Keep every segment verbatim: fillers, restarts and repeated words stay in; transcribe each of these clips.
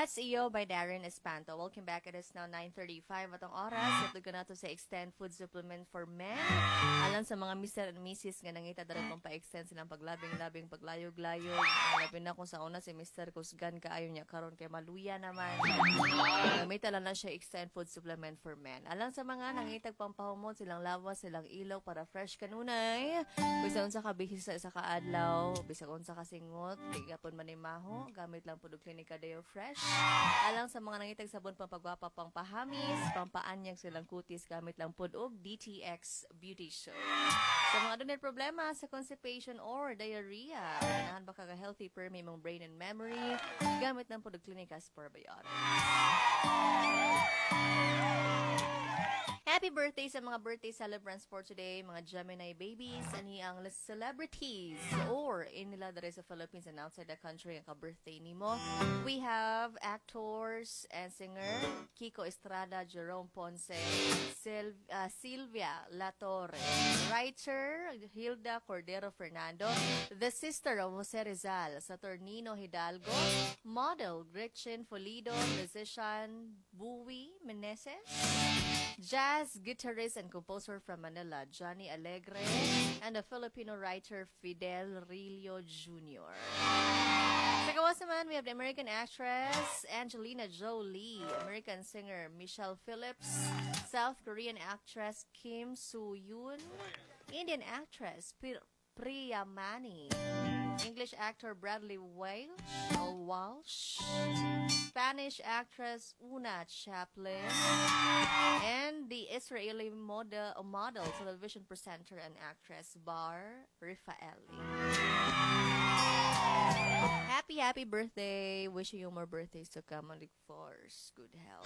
That's E O by Darren Espanto. Welcome back. It is now nine thirty-five at ang oras. Ito ko na to sa Extend Food Supplement for Men. Alam sa mga mister and missus nga nangita darat pang pa-extend silang paglabing-labing, paglayog-layog. Alapin na kung sa una si mister Kusgan kaayo niya karon kay maluya naman. Gamita lang na siya Extend Food Supplement for Men. Alam sa mga nangitag pampahumot, silang lawas, silang ilaw para fresh kanunay. Bisa unsa ka bihis sa kaadlaw, bisa unsa ka singot, tigapon manimaho, gamit lang pud og Clinica Deo Fresh. Alang sa mga nangitag sabon pampagwapa pang pahamis, pampaanyag silang kutis gamit lang pud og D T X Beauty Show. Sa mga adunay problema sa constipation or diarrhea, ganahan ba ka healthy permi mong brain and memory, gamit lang pud og Clinica Probiotics. Happy birthday sa mga birthday celebrants for today, mga Gemini babies, ani ang celebrities or in nila dere sa Philippines and outside the country ang ka-birthday nimo. We have actors and singer Kiko Estrada, Jerome Ponce, Sil uh, Silvia Latorre, writer Hilda Cordero Fernando, the sister of Jose Rizal, Saturnino Hidalgo, model Gretchen Folido, musician Buwi Meneses, jazz guitarist and composer from Manila, Johnny Alegre, and a Filipino writer, Fidel Rillo Junior Sa gawas naman, we have the American actress, Angelina Jolie, American singer, Michelle Phillips, South Korean actress, Kim Soo-yoon, Indian actress, Pri- Priya Mani, English actor, Bradley Walsh, or Walsh, Spanish actress, Una Chaplin, and the Israeli model, model, television presenter, and actress, Bar Rifaeli. Happy, happy birthday. Wishing you more birthdays to come and of course, good health.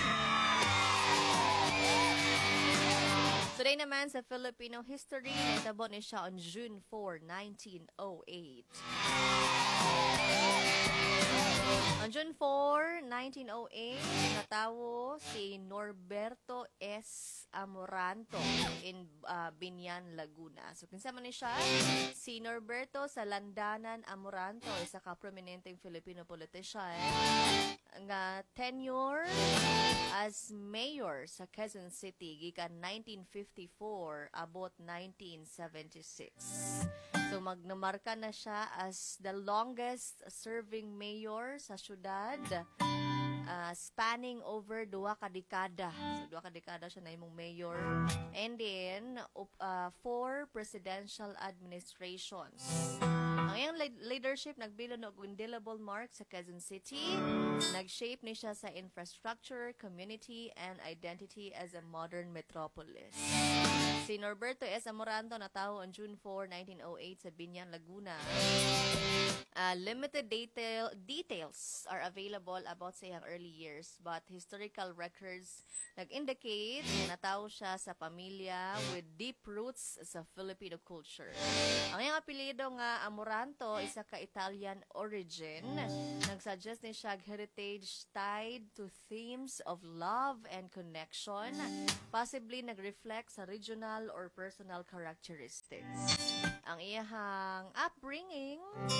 Today naman sa Filipino history, naitabo ni siya on June fourth, nineteen oh eight. On June fourth, nineteen oh eight, natawo si Norberto S. Amoranto in uh, Binyan, Laguna. So, kinsa man ni siya? Si Norberto Salandanan Amoranto, isa ka prominenteng Filipino politician nga tenure as mayor sa Quezon City gikan nineteen fifty-four abot nineteen seventy-six. So magnamarka na siya as the longest serving mayor sa syudad, uh, spanning over duwa ka dekada. So duwa ka dekada siya na imong mayor. And then uh, four presidential administrations. Ang iyang leadership nagbilon og indelible mark sa Quezon City. Nag-shape ni siya sa infrastructure, community, and identity as a modern metropolis. Si Norberto S. Amoranto natawo on June fourth, nineteen oh eight sa Binyan, Laguna. Uh, limited detail, details are available about sa iyang early years, but historical records nag-indicate na natawo siya sa pamilya with deep roots sa Filipino culture. Ang iyang apelyido nga Amoranto, isa ka Italian origin, nagsuggest ni siya heritage tied to themes of love and connection, possibly nag-reflect sa regional or personal characteristics. Ang iyahang upbringing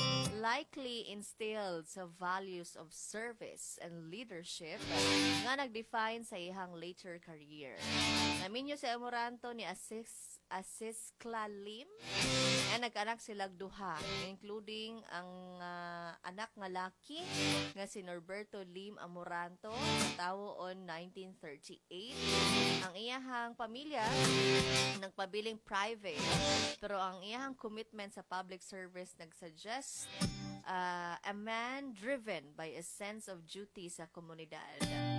likely instilled sa values of service and leadership nga nag-define sa iyahang later career. Naminyo si Amoranto ni Asis Asis Clalim and nag-anak sila duha, including ang uh, anak nga laki nga si Norberto Lim Amoranto natawo on nineteen thirty-eight. Ang iyahang pamilya nagpabiling private, pero ang iyahang commitment sa public service nagsuggest uh, a man driven by a sense of duty sa komunidad.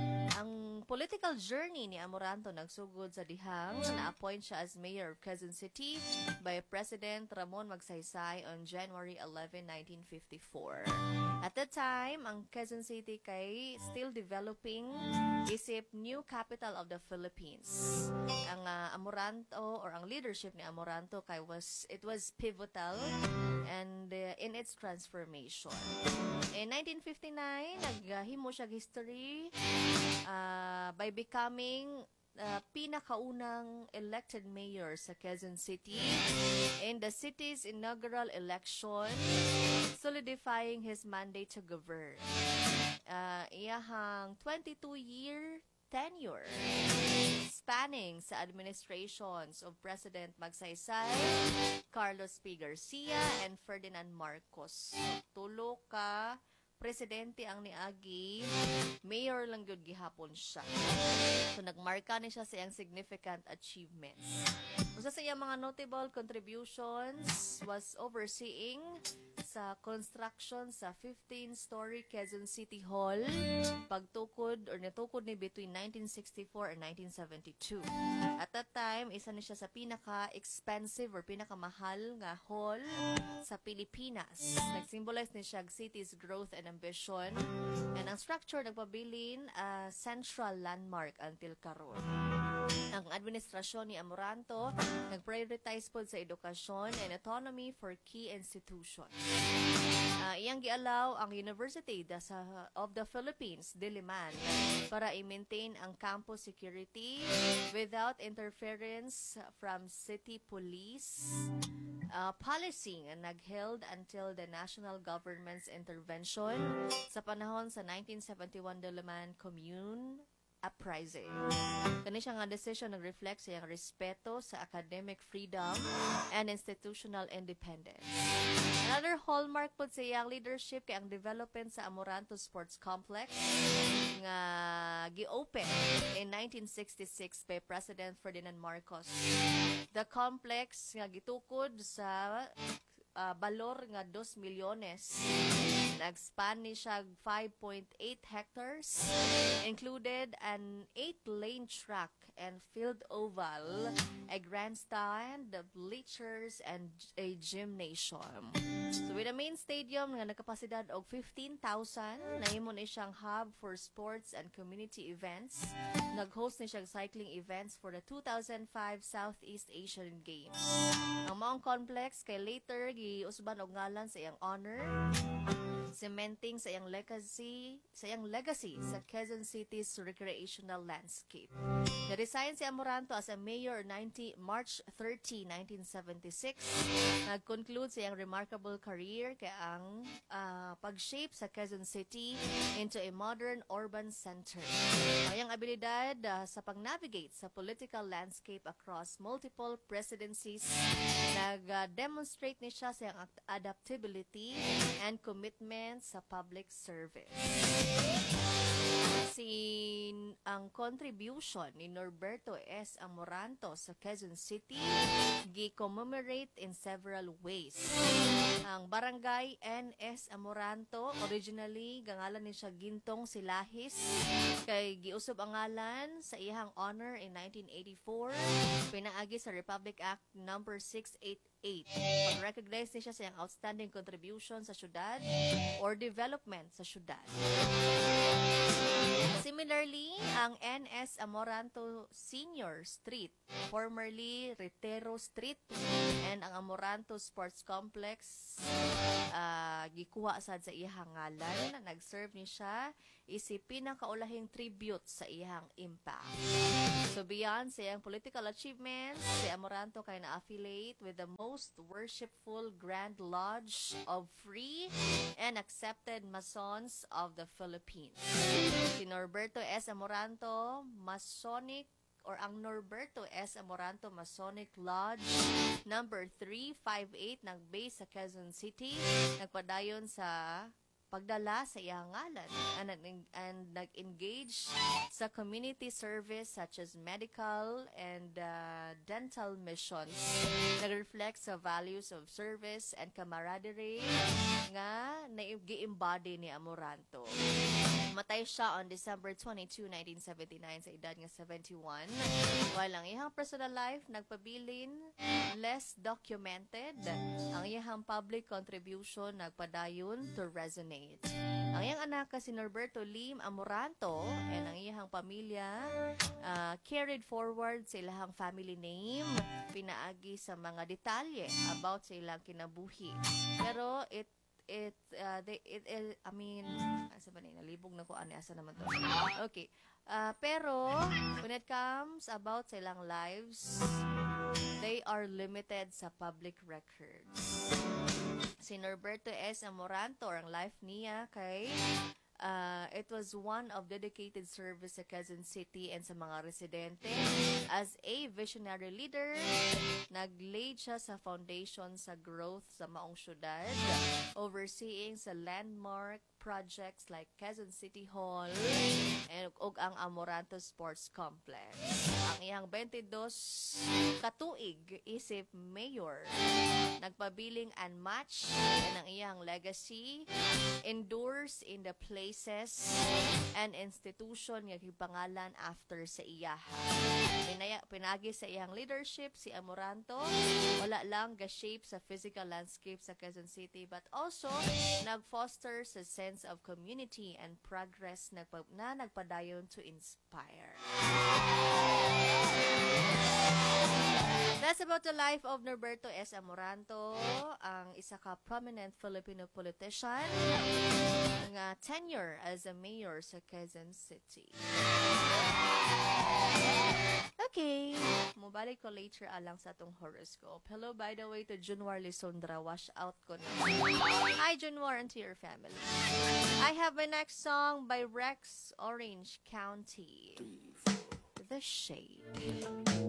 Ang political journey ni Amoranto nagsugod sa dihang na-appoint siya as mayor of Quezon City by President Ramon Magsaysay on January eleventh, nineteen fifty-four. At that time, ang Quezon City kay still developing isip new capital of the Philippines. Ang uh, Amoranto or ang leadership ni Amoranto kay was it was pivotal and uh, in its transformation. In nineteen fifty-nine, naghimo siya history uh, by becoming uh, pinakaunang elected mayor sa Quezon City in the city's inaugural election, solidifying his mandate to govern. Uh, iyahang twenty-two year tenure spanning sa administrations of President Magsaysay, Carlos P. Garcia, and Ferdinand Marcos. Tulo ka presidente ang niagi, mayor lang gyud gihapon siya. So nagmarka ni siya sa iyang significant achievements. Usa sa iyang mga notable contributions was overseeing sa construction sa fifteen-story Quezon City Hall, pagtukod or natukod ni between nineteen sixty-four and nineteen seventy-two. At that time, isa ni siya sa pinaka-expensive or pinakamahal nga hall sa Pilipinas. Nag-symbolize ni siya city's growth and ambition. And ang structure nagpabilin a uh, central landmark until karon. Ang administrasyon ni Amoranto nag-prioritize po sa edukasyon and autonomy for key institutions. Uh, iyang gialaw ang University da sa, of the Philippines, Diliman, para i-maintain ang campus security without interference from city police uh, policy na nagheld until the national government's intervention sa panahon sa nineteen seventy-one Diliman Commune uprising. Kani siya nga decision nag-reflect sa iyang respeto sa academic freedom and institutional independence. Another hallmark po sa iyang leadership kay ang development sa Amoranto Sports Complex nga gi-open in nineteen sixty-six by President Ferdinand Marcos. The complex nga gitukod sa uh, balor nga two milyones. Nag-span ni siya five point eight hectares, included an eight-lane track and field oval, a grandstand, bleachers, and a gymnasium. So with the main stadium nga nagkapasidad og fifteen thousand, nahimo ni siyang hub for sports and community events. Nag-host ni siyang cycling events for the two thousand five Southeast Asian Games. Ang maong complex kay later giusban og ngalan sa iyang honor, cementing sa iyang legacy sa iyang legacy sa Quezon City's recreational landscape. Na-resign si Amoranto as a mayor ninety March thirtieth, nineteen seventy-six. Nag-conclude sa iyang remarkable career kay ang uh, pag-shape sa Quezon City into a modern urban center. Ang iyang abilidad uh, sa pag-navigate sa political landscape across multiple presidencies, nag-demonstrate uh, ni siya sa iyang adaptability and commitment sa public service. Si ang contribution ni Norberto S. Amoranto sa Quezon City gi-commemorate in several ways. Ang barangay N S Amoranto, originally gangalan ni siya Gintong Silahis, kay giusob ang ngalan sa iyang honor in nineteen eighty-four, pinaagi sa Republic Act number six eighty-eight. Pag-recognize ni siya sa iyang outstanding contribution sa syudad or development sa syudad. Similarly, ang N S Amoranto Senior Street, formerly Retero Street, and ang Amoranto Sports Complex, uh, gikuha sad sa iyang ngalan. Nag-serve ni siya isipin ang kaulahing tribute sa iyang impact. So beyond sa iyang political achievements, si Amoranto kay na-affiliate with the most worshipful Grand Lodge of Free and Accepted Masons of the Philippines. Si Norberto S. Amoranto Masonic or ang Norberto S. Amoranto Masonic Lodge number three fifty-eight nag-base sa Quezon City, nagpadayon sa pagdala sa iyang ngalan and, and, and nag-engage sa community service such as medical and uh, dental missions. Nag-reflect sa values of service and camaraderie nga na-gi-embody ni Amoranto. Matay siya on December twenty-second, nineteen seventy-nine sa edad nga seventy-one. While ang iyang personal life nagpabilin less documented, ang iyang public contribution nagpadayon to resonate. Ang iyang anak si Norberto Lim Amoranto and ang iyang pamilya uh, carried forward sa ilang family name, pinaagi sa mga detalye about sa ilang kinabuhi. Pero it it uh, they it, it I mean asa ba ni nalibog na ko ani asa naman to. Okay. Uh, pero when it comes about sa ilang lives, they are limited sa public records. Si Norberto S. Amoranto, ang life niya kay uh, it was one of dedicated service sa Quezon City and sa mga residente. As a visionary leader, nag-laid siya sa foundation sa growth sa maong syudad, overseeing sa landmark projects like Quezon City Hall and ug ang Amoranto Sports Complex. Ang iyang twenty-two katuig isip mayor, nagpabiling unmatched, and ang iyang legacy endures in the places and institution nga gipangalan after sa iyaha. Pinaya, pinagi sa iyang leadership si Amoranto, wala lang ga-shape sa physical landscape sa Quezon City but also nag-foster sa sense of community and progress nagpa, na nagpadayon to inspire. That's about the life of Norberto S. Amoranto, ang isa ka prominent Filipino politician nga tenure as a mayor sa Quezon City. Okay, mubalik ko later alang sa atong horoscope. Hello, by the way, to Junwar Lisondra. Wash out ko na. Hi, Junwar, and to your family. I have my next song by Rex Orange County. The Shade.